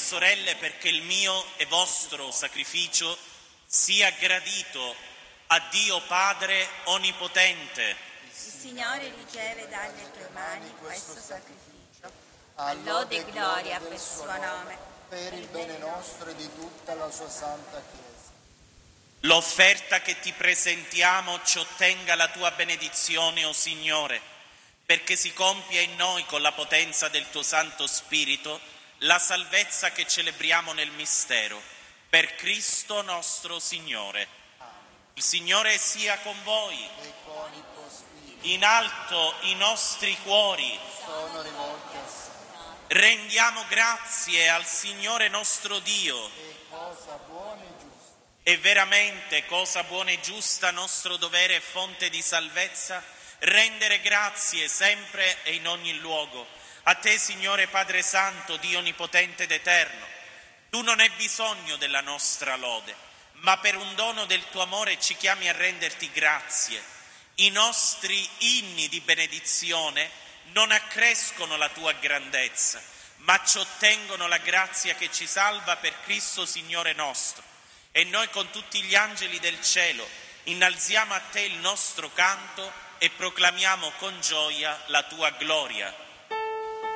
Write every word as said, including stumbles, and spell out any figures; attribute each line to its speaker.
Speaker 1: sorelle, perché il mio e vostro sacrificio sia gradito a Dio Padre Onnipotente.
Speaker 2: Il Signore riceve dalle tue mani questo sacrificio, a lode e gloria per il suo nome,
Speaker 3: per il bene nostro e di tutta la sua santa Chiesa.
Speaker 1: L'offerta che ti presentiamo ci ottenga la tua benedizione, o Signore, perché si compia in noi con la potenza del tuo Santo Spirito la salvezza che celebriamo nel mistero, per Cristo nostro Signore. Il Signore sia con voi.
Speaker 3: E con il tuo Spirito.
Speaker 1: In alto i nostri cuori.
Speaker 3: Sono rivolti a sé.
Speaker 1: Rendiamo grazie al Signore nostro Dio.
Speaker 3: E cosa buona e giusta.
Speaker 1: È veramente cosa buona e giusta, nostro dovere e fonte di salvezza, rendere grazie sempre e in ogni luogo. A te, Signore Padre Santo, Dio Onnipotente ed Eterno. Tu non hai bisogno della nostra lode, ma per un dono del tuo amore ci chiami a renderti grazie. I nostri inni di benedizione non accrescono la tua grandezza, ma ci ottengono la grazia che ci salva per Cristo Signore nostro. E noi con tutti gli angeli del cielo innalziamo a te il nostro canto e proclamiamo con gioia la tua gloria.